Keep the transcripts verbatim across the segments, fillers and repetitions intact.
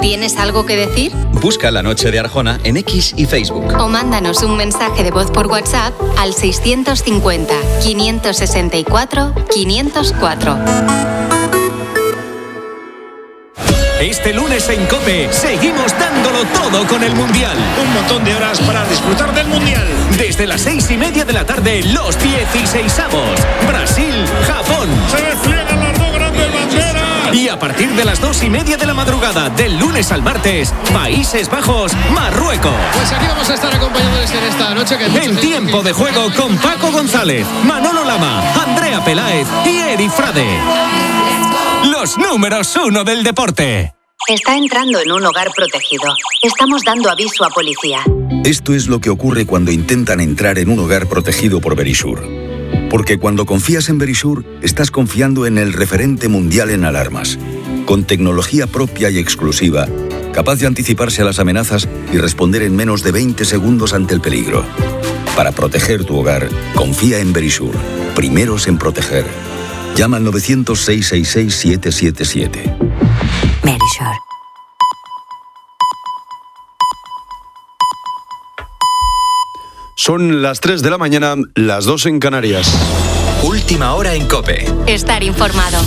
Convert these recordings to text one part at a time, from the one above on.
¿Tienes algo que decir? Busca La Noche de Arjona en X y Facebook. O mándanos un mensaje de voz por WhatsApp al seiscientos cincuenta, quinientos sesenta y cuatro, quinientos cuatro. Este lunes en COPE seguimos dándolo todo con el Mundial. Un montón de horas para disfrutar del Mundial. Desde las seis y media de la tarde, los dieciseisavos. Brasil, Japón. Se despliegan las dos grandes banderas. Y a partir de las dos y media de la madrugada, del lunes al martes, Países Bajos, Marruecos. Pues aquí vamos a estar acompañándoles en esta noche. Que en tiempo de juego con Paco González, Manolo Lama, Andrea Peláez y Eri Frade. Los números uno del deporte. Está entrando en un hogar protegido. Estamos dando aviso a policía. Esto es lo que ocurre cuando intentan entrar en un hogar protegido por Verisure. Porque cuando confías en Verisure, estás confiando en el referente mundial en alarmas. Con tecnología propia y exclusiva, capaz de anticiparse a las amenazas y responder en menos de veinte segundos ante el peligro. Para proteger tu hogar, confía en Verisure. Primeros en proteger. Llama al nueve cero cero, seis seis seis, siete siete siete. Verisure. Son las tres de la mañana, las dos en Canarias. Última hora en COPE. Estar informado.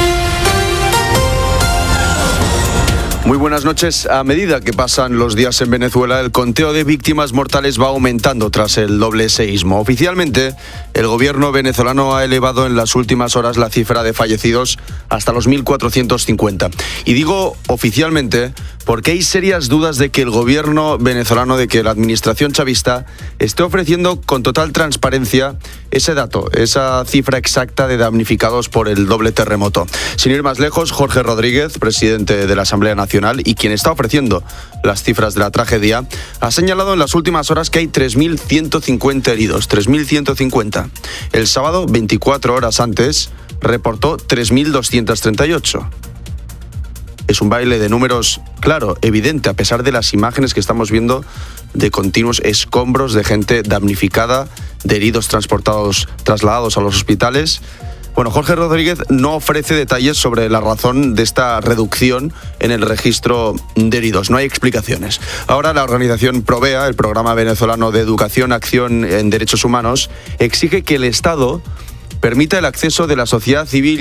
Muy buenas noches. A medida que pasan los días en Venezuela, el conteo de víctimas mortales va aumentando tras el doble seísmo. Oficialmente, el gobierno venezolano ha elevado en las últimas horas la cifra de fallecidos hasta los mil cuatrocientos cincuenta. Y digo oficialmente porque hay serias dudas de que el gobierno venezolano, de que la administración chavista esté ofreciendo con total transparencia ese dato, esa cifra exacta de damnificados por el doble terremoto. Sin ir más lejos, Jorge Rodríguez, presidente de la Asamblea Nacional y quien está ofreciendo las cifras de la tragedia, ha señalado en las últimas horas que hay tres mil ciento cincuenta heridos, tres mil ciento cincuenta. El sábado, veinticuatro horas antes, reportó tres mil doscientos treinta y ocho. Es un baile de números, claro, evidente, a pesar de las imágenes que estamos viendo de continuos escombros de gente damnificada, de heridos transportados, trasladados a los hospitales. Bueno, Jorge Rodríguez no ofrece detalles sobre la razón de esta reducción en el registro de heridos. No hay explicaciones. Ahora la organización Provea, el Programa Venezolano de Educación, Acción en Derechos Humanos, exige que el Estado permita el acceso de la sociedad civil